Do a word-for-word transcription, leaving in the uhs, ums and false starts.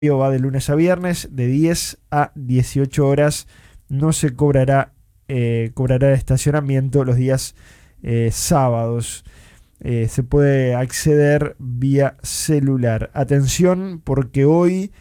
va de lunes a viernes, de diez a dieciocho horas. No se cobrará, eh, cobrará estacionamiento los días eh, sábados. Eh, se puede acceder vía celular. Atención, porque hoy